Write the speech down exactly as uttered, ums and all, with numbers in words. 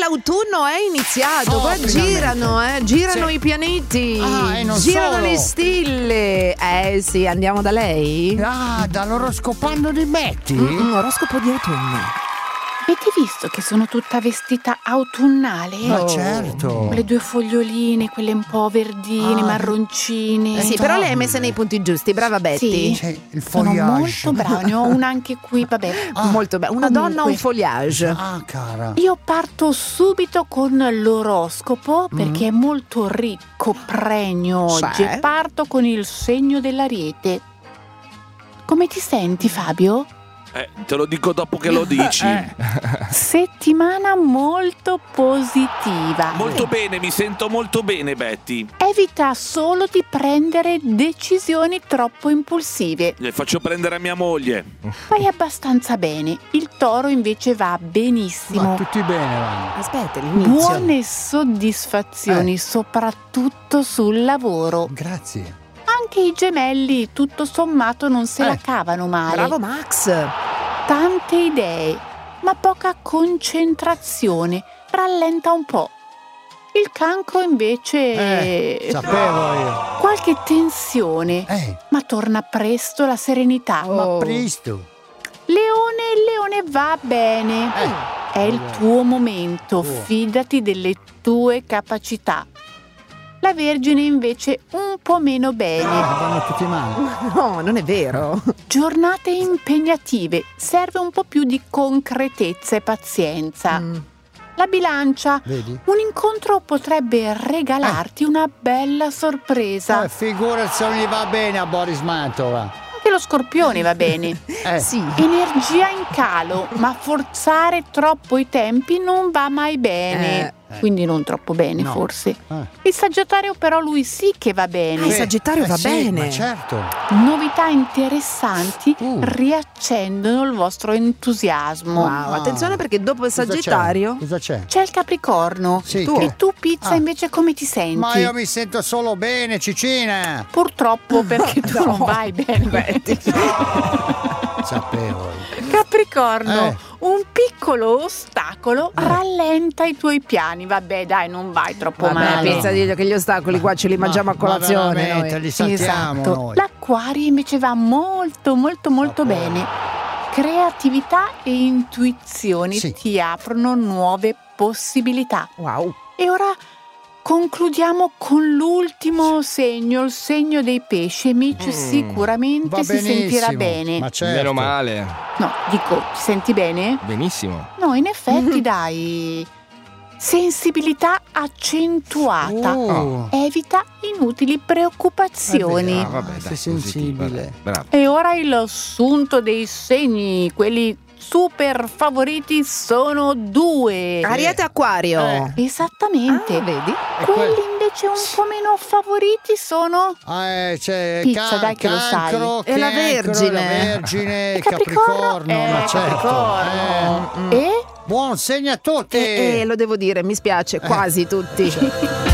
l'autunno è iniziato, Oh, qua finalmente. girano, eh, girano Sì. i pianeti, Ah, e non girano solo. le stelle. Eh sì, andiamo da lei? Ah, dall'oroscopando di Betty? Mm, oroscopo di autunno. Avete visto che sono tutta vestita autunnale? Ma Oh. certo. Le due foglioline, quelle un po' verdine, Ah. marroncine. Eh sì, però le hai messe nei punti giusti, brava Betty. Sì. C'è il Sono fogliage. molto brava, ne ho una anche qui, vabbè. Ah. Molto bene. Una Comunque. donna, un foliage. Ah, cara. Io parto subito con l'oroscopo perché è molto ricco, pregno oggi. Cioè? E parto con il segno dell'Ariete. Come ti senti, Fabio? Eh, te lo dico dopo che lo dici. Eh. Settimana molto positiva. Molto bene, mi sento molto bene, Betty. Evita solo di prendere decisioni troppo impulsive. Le faccio prendere a mia moglie. Vai abbastanza bene. Il Toro invece va benissimo. Ma tutti bene vanno. Aspetta, l'inizio. Buone soddisfazioni, Eh. soprattutto sul lavoro. Grazie. Anche i Gemelli, tutto sommato, non se la Eh. cavano male. Bravo Max. Tante idee, ma poca concentrazione. Rallenta un po'. Il Cancro invece... Eh, sapevo io. Qualche tensione, Eh, ma torna presto la serenità. Oh. ma presto. Leone, il leone va bene. Eh. È il tuo momento, Oh. fidati delle tue capacità. La Vergine invece un po' meno bene. Ah, vanno tutti male. No, non è vero. Giornate impegnative, serve un po' più di concretezza e pazienza. Mm. La Bilancia, Vedi? un incontro potrebbe regalarti una bella sorpresa. Eh, figurati se non gli va bene a Boris Mantova. Anche lo Scorpione va bene. Eh, Sì. Energia in calo, ma forzare troppo i tempi non va mai bene. Eh. Quindi non troppo bene, No. forse. Eh. Il Sagittario però lui sì che va Ah, il bene. Sagittario Eh, va sì, bene. Ma certo. Novità interessanti Uh. riaccendono il vostro entusiasmo. Wow, Ah. attenzione perché dopo il Cosa c'è? Sagittario Cosa c'è? C'è il Capricorno. Sì, tu. che- E tu, Pizza, Ah. invece come ti senti? Ma io mi sento solo bene, Cicina. Purtroppo perché tu No. non vai bene. Betty. Sapevo. Capricorno, Eh. un piccolo ostacolo rallenta i tuoi piani. Vabbè, dai, non vai troppo Vabbè, male. pensa di che gli ostacoli qua ce li mangiamo a Ma- colazione. Ma veramente, noi. li saltiamo Esatto. noi. L'Acquario invece va molto, molto, molto Sapevo. bene. Creatività e intuizioni Sì. ti aprono nuove possibilità. Wow. E ora concludiamo con l'ultimo segno, il segno dei pesci. Mitch sicuramente Va si sentirà benissimo. bene. Ma certo. Meno male. No, dico, ti senti bene? Benissimo. No, in effetti dai. Sensibilità accentuata. Uh, Evita inutili preoccupazioni. Ah, vabbè, dai, Sei positivo, sensibile. dai. Bravo. E ora il sunto dei segni, quelli super favoriti sono due. Ariete Acquario. Eh. Esattamente. Ah, vedi? Quelli invece un po' meno favoriti sono Ah, eh, c'è Pizza, can- dai che lo sai. cancro, E la cancro, Vergine. la Vergine, il Capricorno. Capricorno, Eh, ma certo. Capricorno. Eh. E Buon segno a tutti. E, e lo devo dire, mi spiace, quasi tutti.